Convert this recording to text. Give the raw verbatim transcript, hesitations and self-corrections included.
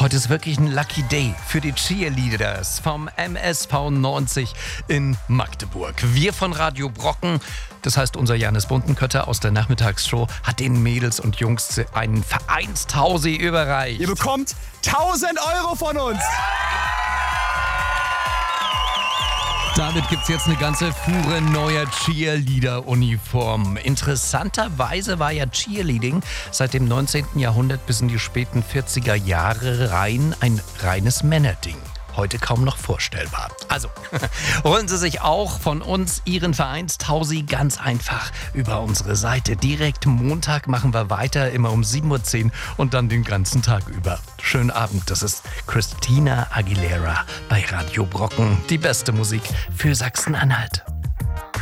Heute ist wirklich ein Lucky Day für die Cheerleaders vom M S V neunzig in Magdeburg. Wir von Radio Brocken, das heißt unser Janis Buntenkötter aus der Nachmittagsshow, hat den Mädels und Jungs einen Vereinstausi überreicht. Ihr bekommt tausend Euro von uns. Damit gibt's jetzt eine ganze Fuhre neuer Cheerleader-Uniformen. Interessanterweise war ja Cheerleading seit dem neunzehnten Jahrhundert bis in die späten vierziger Jahre rein ein reines Männerding. Heute kaum noch vorstellbar. Also, holen Sie sich auch von uns Ihren Vereinstausi ganz einfach über unsere Seite. Direkt Montag machen wir weiter, immer um sieben Uhr zehn und dann den ganzen Tag über. Schönen Abend, das ist Christina Aguilera bei Radio Brocken. Die beste Musik für Sachsen-Anhalt.